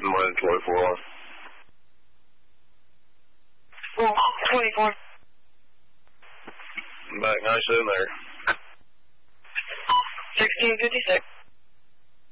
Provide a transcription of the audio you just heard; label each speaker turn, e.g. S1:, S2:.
S1: More than 24 on.
S2: Well, 24.
S1: Back nice in there.
S2: 1656.